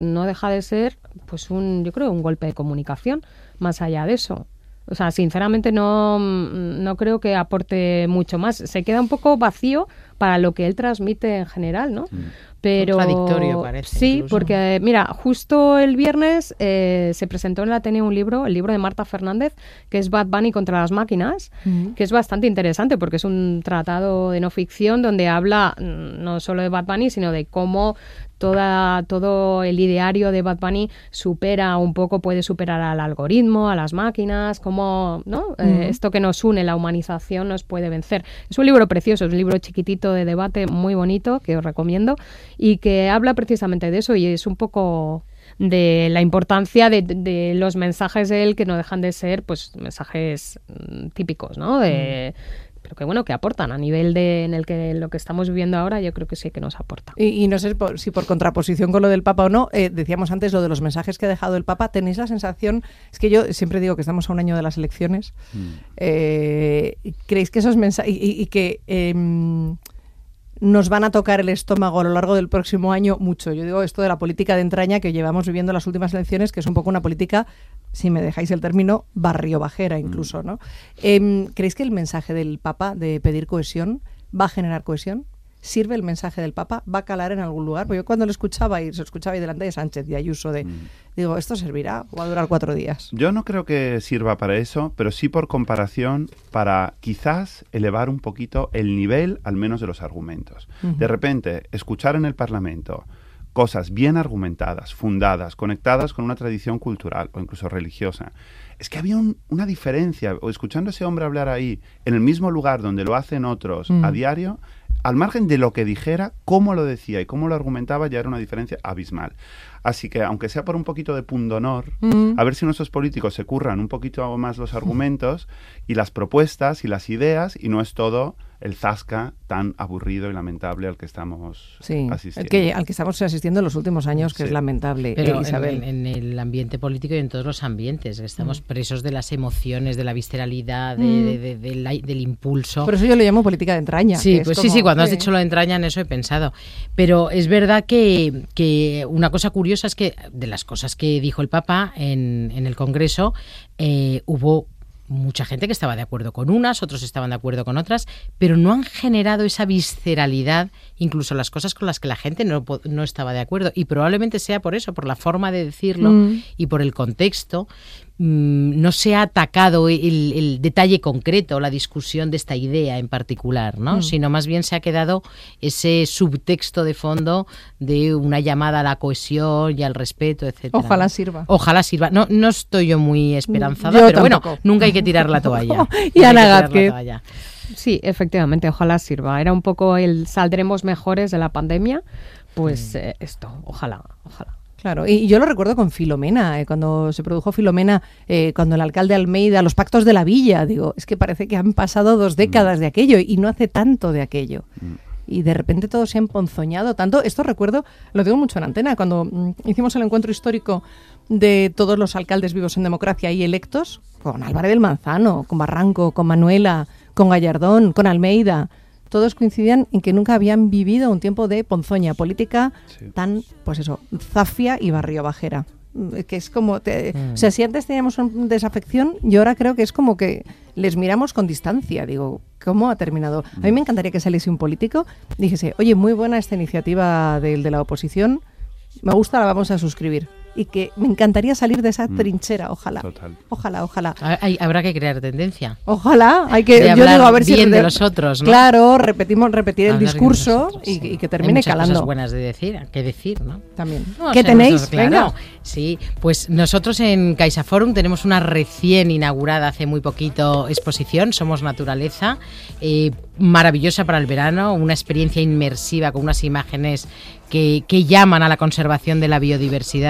no deja de ser, pues yo creo, un golpe de comunicación, más allá de eso. O sea, sinceramente no creo que aporte mucho más. Se queda un poco vacío para lo que él transmite en general, ¿no? Pero contradictorio parece. Sí, incluso. porque mira, justo el viernes se presentó en la Ateneo el libro de Marta Fernández, que es Bad Bunny contra las máquinas, que es bastante interesante porque es un tratado de no ficción donde habla no solo de Bad Bunny, sino de cómo todo el ideario de Bad Bunny puede superar al algoritmo, a las máquinas, cómo, ¿no? Esto que nos une, la humanización, nos puede vencer. Es un libro precioso, es un libro chiquitito de debate muy bonito que os recomiendo y que habla precisamente de eso y es un poco de la importancia de los mensajes de él que no dejan de ser pues mensajes típicos, ¿no? Pero que bueno, que aportan a nivel en el que lo que estamos viviendo ahora, yo creo que sí que nos aporta. Y no sé si por contraposición con lo del Papa o no, decíamos antes lo de los mensajes que ha dejado el Papa, ¿tenéis la sensación? Es que yo siempre digo que estamos a un año de las elecciones. ¿Creéis que esos mensajes y que nos van a tocar el estómago a lo largo del próximo año mucho? Yo digo esto de la política de entraña que llevamos viviendo las últimas elecciones, que es un poco una política, si me dejáis el término, barriobajera incluso, ¿no? ¿Creéis que el mensaje del Papa de pedir cohesión va a generar cohesión? ¿Sirve el mensaje del Papa? ¿Va a calar en algún lugar? Porque yo cuando lo escuchaba y delante de Sánchez y Ayuso, digo, ¿esto servirá o va a durar 4 días? Yo no creo que sirva para eso, pero sí por comparación para quizás elevar un poquito el nivel, al menos de los argumentos. De repente, escuchar en el Parlamento cosas bien argumentadas, fundadas, conectadas con una tradición cultural o incluso religiosa. Es que había una diferencia, o escuchando a ese hombre hablar ahí, en el mismo lugar donde lo hacen otros a diario, al margen de lo que dijera, cómo lo decía y cómo lo argumentaba, ya era una diferencia abismal. Así que, aunque sea por un poquito de pundonor, a ver si nuestros políticos se curran un poquito más los argumentos y las propuestas y las ideas, y no es todo el zasca tan aburrido y lamentable al que estamos asistiendo. Al que estamos asistiendo en los últimos años, que es lamentable. Pero Isabel. En el ambiente político y en todos los ambientes, estamos presos de las emociones, de la visceralidad, del impulso. Por eso yo lo llamo política de entraña. Sí, pues sí, cuando has dicho lo de entraña, en eso he pensado. Pero es verdad que una cosa curiosa es que de las cosas que dijo el Papa en el Congreso, hubo mucha gente que estaba de acuerdo con unas, otros estaban de acuerdo con otras, pero no han generado esa visceralidad, incluso las cosas con las que la gente no estaba de acuerdo. Y probablemente sea por eso, por la forma de decirlo y por el contexto. No se ha atacado el detalle concreto, la discusión de esta idea en particular, ¿no? Sino más bien se ha quedado ese subtexto de fondo de una llamada a la cohesión y al respeto, etcétera. Ojalá sirva. Ojalá sirva. No estoy yo muy esperanzada, yo pero tampoco. Bueno, nunca hay que tirar la toalla. Y Ana Gázquez. Sí, efectivamente, ojalá sirva. Era un poco el saldremos mejores de la pandemia, pues esto, ojalá. Claro, y yo lo recuerdo con Filomena, cuando se produjo Filomena, cuando el alcalde Almeida, los pactos de la villa, digo, es que parece que han pasado 2 décadas de aquello y no hace tanto de aquello. Y de repente todo se ha emponzoñado tanto. Esto recuerdo, lo digo mucho en Antena, cuando hicimos el encuentro histórico de todos los alcaldes vivos en democracia y electos, con Álvarez del Manzano, con Barranco, con Manuela, con Gallardón, con Almeida. Todos coincidían en que nunca habían vivido un tiempo de ponzoña política tan, pues eso, zafia y barriobajera. Que es como, o sea, si antes teníamos una desafección, yo ahora creo que es como que les miramos con distancia. Digo, ¿cómo ha terminado? A mí me encantaría que saliese un político y dijese, oye, muy buena esta iniciativa de la oposición, me gusta, la vamos a suscribir. Y que me encantaría salir de esa trinchera, ojalá. Total. Ojalá. Habrá que crear tendencia. Ojalá, hay que yo digo a ver si de los otros, ¿no? Claro, repetir el discurso y que termine hay calando. Cosas buenas de decir, ¿no? También. No, ¿Qué tenéis? Claro. Venga. Sí, pues nosotros en CaixaForum tenemos una recién inaugurada hace muy poquito exposición, Somos Naturaleza, maravillosa para el verano, una experiencia inmersiva con unas imágenes que llaman a la conservación de la biodiversidad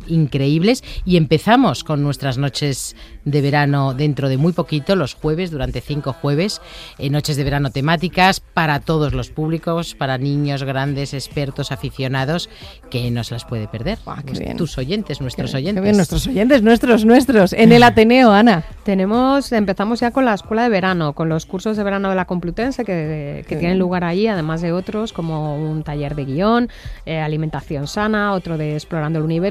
increíbles, y empezamos con nuestras noches de verano dentro de muy poquito, los jueves, durante 5 jueves, noches de verano temáticas para todos los públicos, para niños, grandes, expertos, aficionados, que no se las puede perder. Tus oyentes, nuestros oyentes. Qué bien, nuestros oyentes, nuestros. En el Ateneo, Ana. Empezamos ya con la escuela de verano, con los cursos de verano de la Complutense que tienen lugar allí, además de otros como un taller de guión, alimentación sana, otro de Explorando el Universo.